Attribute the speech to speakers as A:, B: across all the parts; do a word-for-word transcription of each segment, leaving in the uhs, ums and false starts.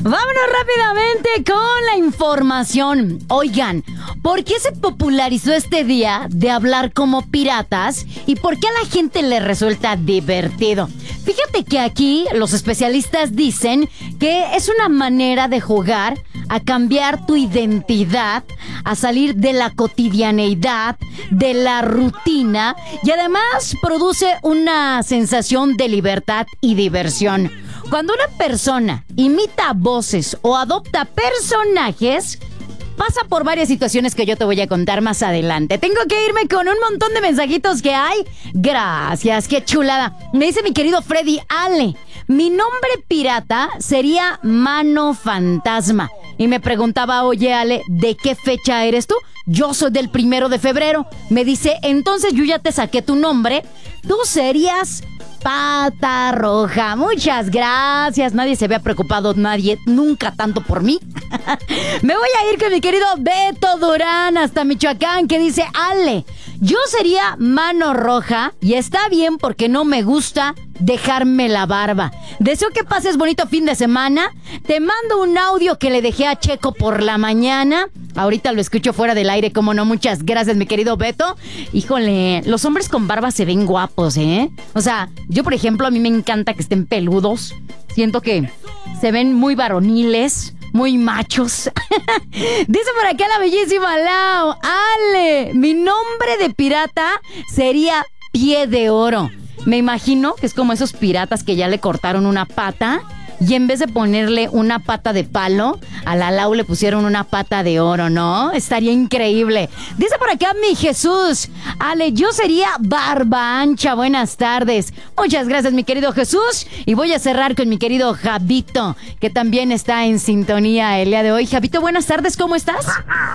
A: Vámonos rápidamente con la información. Oigan, ¿por qué se popularizó este día de hablar como piratas y por qué a la gente le resulta divertido? Fíjate que aquí los especialistas dicen que es una manera de jugar a cambiar tu identidad, a salir de la cotidianeidad, de la rutina, y además produce una sensación de libertad y diversión. Cuando una persona imita voces o adopta personajes, pasa por varias situaciones que yo te voy a contar más adelante. Tengo que irme con un montón de mensajitos que hay. Gracias, qué chulada. Me dice mi querido Freddy Ale, mi nombre pirata sería Mano Fantasma. Y me preguntaba, oye Ale, ¿de qué fecha eres tú? Yo soy del primero de febrero. Me dice, entonces yo ya te saqué tu nombre. Tú serías Pata Roja. Muchas gracias. Nadie se había preocupado, nadie, nunca tanto por mí. Me voy a ir con mi querido Beto Durán hasta Michoacán, que dice, Ale, yo sería Mano Roja y está bien porque no me gusta dejarme la barba. Deseo que pases bonito fin de semana. Te mando un audio que le dejé a Checo por la mañana. Ahorita lo escucho fuera del aire, como no. Muchas gracias, mi querido Beto. Híjole, los hombres con barba se ven guapos, ¿eh? O sea, yo, por ejemplo, a mí me encanta que estén peludos. Siento que se ven muy varoniles, muy machos. Dice por acá la bellísima Lau, Ale, mi nombre de pirata sería Pie de Oro. Me imagino que es como esos piratas que ya le cortaron una pata y en vez de ponerle una pata de palo, a la Lau le pusieron una pata de oro, ¿no? Estaría increíble. Dice por acá mi Jesús, Ale, yo sería Barba Ancha. Buenas tardes. Muchas gracias, mi querido Jesús. Y voy a cerrar con mi querido Javito, que también está en sintonía el día de hoy. Javito, buenas tardes, ¿cómo estás?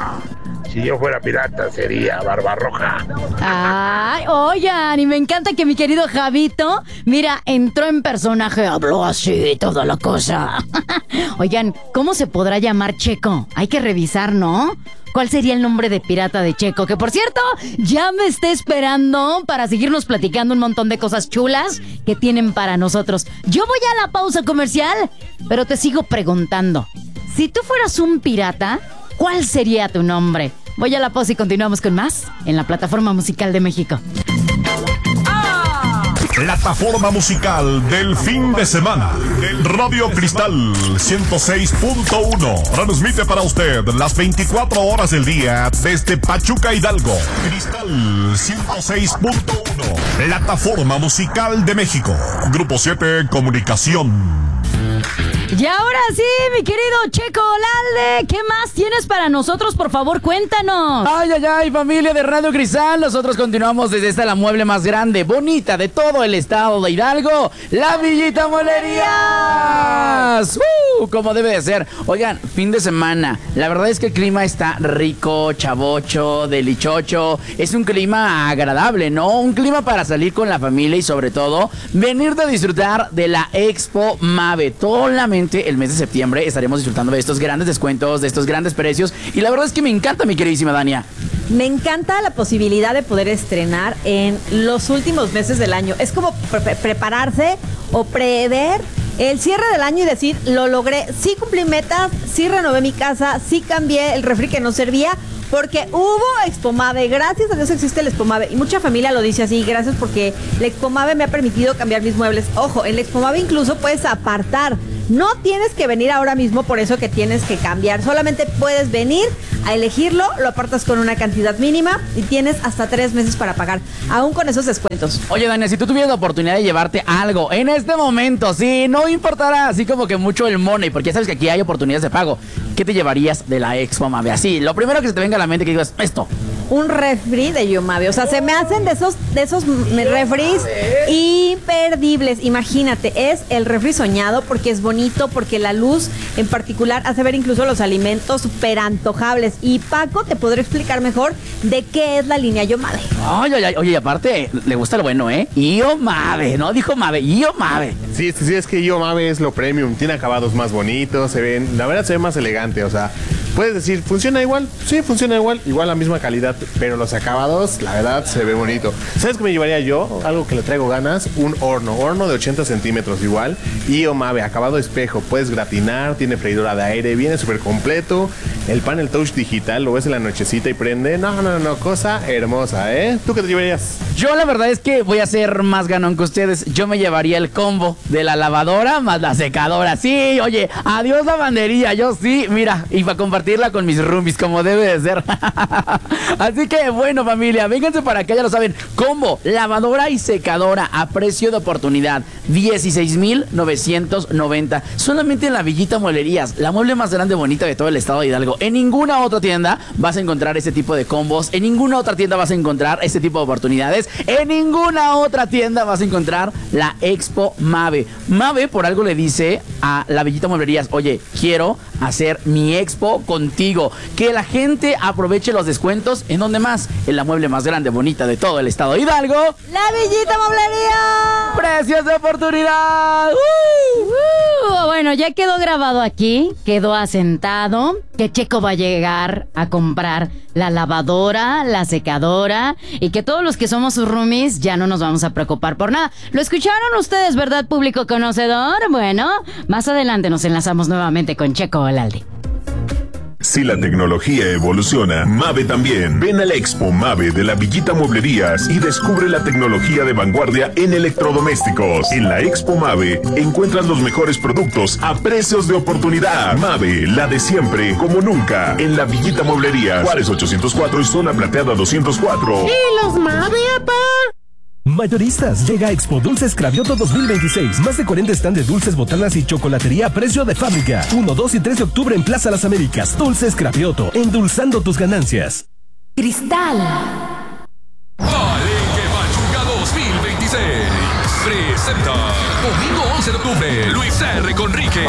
B: Si yo fuera pirata, sería Barba Roja.
A: Ay, oigan, y me encanta que mi querido Javito, mira, entró en personaje, habló así, toda la cosa. Oigan, ¿cómo se podrá llamar Checo? Hay que revisar, ¿no? ¿Cuál sería el nombre de pirata de Checo? Que, por cierto, ya me está esperando para seguirnos platicando un montón de cosas chulas que tienen para nosotros. Yo voy a la pausa comercial, pero te sigo preguntando. Si tú fueras un pirata, ¿cuál sería tu nombre? Voy a la pausa y continuamos con más en la Plataforma Musical de México.
C: Plataforma musical del fin de semana. Radio Cristal ciento seis punto uno transmite para usted las veinticuatro horas del día desde Pachuca, Hidalgo. Cristal ciento seis punto uno. Plataforma musical de México. Grupo siete Comunicación.
A: Y ahora sí, mi querido Checo Olalde, ¿qué más tienes para nosotros? Por favor, cuéntanos.
D: Ay, ay, ay, familia de Radio Cristal. Nosotros continuamos desde esta la mueble más grande, bonita de todo el estado de Hidalgo, la Villita Molerías. ¡Uh! Como debe de ser. Oigan, fin de semana. La verdad es que el clima está rico, chavocho, delichocho. Es un clima agradable, ¿no? Un clima para salir con la familia y sobre todo venir de disfrutar de la Expo Mave. Solamente el mes de septiembre estaremos disfrutando de estos grandes descuentos, de estos grandes precios. Y la verdad es que me encanta, mi queridísima Dania.
E: Me encanta la posibilidad de poder estrenar en los últimos meses del año. Es como pre- prepararse o prever el cierre del año y decir, lo logré, sí cumplí metas, sí renové mi casa, sí cambié el refri que no servía, porque hubo Expo Mave. Gracias a Dios existe el Expo Mave. Y mucha familia lo dice así, gracias porque la Expo Mave me ha permitido cambiar mis muebles. Ojo, en la Expo Mave incluso puedes apartar. No tienes que venir ahora mismo, por eso que tienes que cambiar. Solamente puedes venir a elegirlo, lo apartas con una cantidad mínima y tienes hasta tres meses para pagar, aún con esos descuentos.
D: Oye, Dania, si tú tuvieras la oportunidad de llevarte algo en este momento, sí, no importará así como que mucho el money, porque ya sabes que aquí hay oportunidades de pago. ¿Qué te llevarías de la Expo Mave? Así, lo primero que se te venga a la mente que digas, esto.
E: Un refri de Yomave. O sea, se me hacen de esos, de esos refris imperdibles. Imagínate, es el refri soñado porque es bonito, porque la luz en particular hace ver incluso los alimentos súper antojables. Y Paco te podrá explicar mejor de qué es la línea Yomave.
D: Ay, ay, ay, oye, y aparte, le gusta lo bueno, ¿eh? Yomave, no dijo Mave, Yomave.
B: Sí, sí, sí, es que Yomave es lo premium. Tiene acabados más bonitos, se ven, la verdad se ve más elegante, o sea,
F: puedes decir, ¿funciona igual? Sí, funciona igual, igual la misma calidad, pero los acabados, la verdad, se ve bonito. ¿Sabes qué me llevaría yo? Algo que le traigo ganas, un horno, horno de ochenta centímetros igual, y o Mave, acabado espejo, puedes gratinar, tiene freidora de aire, viene súper completo, el panel touch digital, lo ves en la nochecita y prende, no, no, no, cosa hermosa, ¿eh? ¿Tú qué te llevarías?
D: Yo la verdad es que voy a ser más ganón que ustedes. Yo me llevaría el combo de la lavadora más la secadora. Sí, oye, adiós lavandería, yo sí, mira, y para compartirla con mis roomies como debe de ser. Así que bueno, familia, vénganse para acá, ya lo saben, combo, lavadora y secadora a precio de oportunidad, dieciséis mil novecientos noventa, solamente en la Villita Mueblerías, la mueble más grande y bonita de todo el estado de Hidalgo. En ninguna otra tienda vas a encontrar este tipo de combos, en ninguna otra tienda vas a encontrar este tipo de oportunidades, en ninguna otra tienda vas a encontrar la Expo Mave. Mave por algo le dice a la Villita Mueblerías, oye, quiero hacer mi expo contigo, que la gente aproveche los descuentos. ¿En dónde más? En la mueble más grande, bonita de todo el estado de Hidalgo,
E: ¡La Villita Mueblería!
D: ¡Precios de oportunidad! ¡Uh!
A: Uh, bueno, ya quedó grabado aquí, quedó asentado que Checo va a llegar a comprar la lavadora, la secadora, y que todos los que somos sus roomies ya no nos vamos a preocupar por nada. ¿Lo escucharon ustedes, verdad, público conocedor? Bueno, más adelante nos enlazamos nuevamente con Checo Olalde.
C: Si la tecnología evoluciona, Mave también. Ven a la Expo Mave de la Villita Mueblerías y descubre la tecnología de vanguardia en electrodomésticos. En la Expo Mave encuentras los mejores productos a precios de oportunidad. Mave, la de siempre, como nunca. En la Villita Mueblerías, Juárez ochocientos cuatro y Zona Plateada doscientos cuatro.
G: ¿Y los Mave, apá? Mayoristas, llega a Expo Dulces Cravioto dos mil veintiséis. Más de cuarenta stand de dulces, botanas y chocolatería a precio de fábrica. uno, dos y tres de octubre en Plaza Las Américas. Dulces Cravioto, endulzando tus ganancias.
A: Cristal.
H: Palenque Pachuca dos mil veintiséis presenta domingo once de octubre Luis R. Conrique.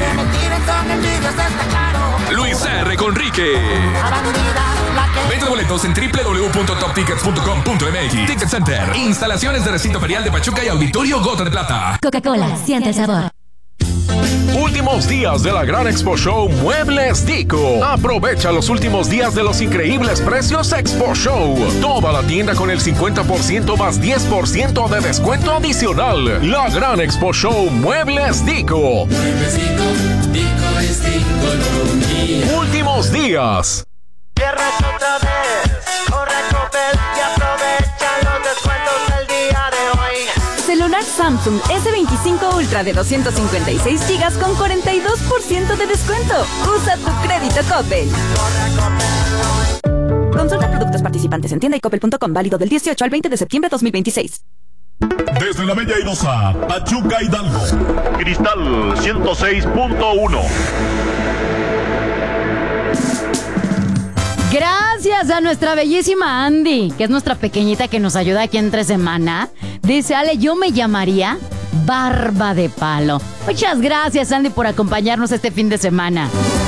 H: Luis R. Conrique. Venta de boletos en doble u doble u doble u punto top tickets punto com punto m x. Ticket Center. Instalaciones de recinto ferial de Pachuca y Auditorio Gota de Plata.
A: Coca-Cola, siente el sabor.
H: Últimos días de la Gran Expo Show Muebles Dico. Aprovecha los últimos días de los increíbles precios Expo Show. Toda la tienda con el cincuenta por ciento más diez por ciento de descuento adicional. La Gran Expo Show Muebles Dico.
I: Muebles Dico, Dico es Dico economía.
H: Últimos días.
J: Viernes otra vez, corre a Coppel y aprovecha los descuentos del día de hoy.
K: Celular Samsung ese veinticinco Ultra de doscientos cincuenta y seis gigas con cuarenta y dos por ciento de descuento. Usa tu crédito Coppel. Consulta productos participantes en tienda y coppel punto com, válido del dieciocho al veinte de septiembre de dos mil veintiséis.
C: Desde la Bella Airosa, Pachuca, Hidalgo. Cristal ciento seis punto uno.
A: Gracias a nuestra bellísima Andy, que es nuestra pequeñita que nos ayuda aquí entre semana. Dice, Ale, yo me llamaría Barba de Palo. Muchas gracias, Andy, por acompañarnos este fin de semana.